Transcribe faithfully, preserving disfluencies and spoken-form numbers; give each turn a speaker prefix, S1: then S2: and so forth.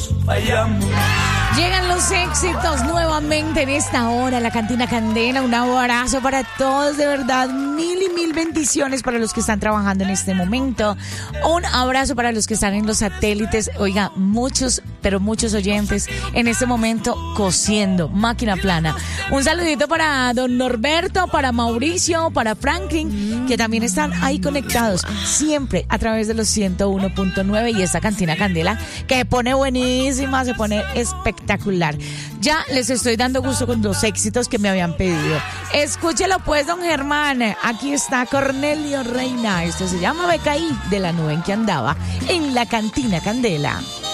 S1: dos fallamos.
S2: Llegan los éxitos nuevamente en esta hora, la Cantina Candela. Un abrazo para todos, de verdad, mil y mil bendiciones para los que están trabajando en este momento. Un abrazo para los que están en los satélites. Oiga, muchos, pero muchos oyentes en este momento cosiendo, máquina plana. Un saludito para don Norberto, para Mauricio, para Franklin, que también están ahí conectados siempre a través de los ciento uno punto nueve y esta Cantina Candela que pone buenísima, se pone espectacular. Espectacular. Ya les estoy dando gusto con los éxitos que me habían pedido. Escúchelo pues, don Germán. Aquí está Cornelio Reina. Esto se llama Me Caí, de la nube en que andaba en la Cantina Candela.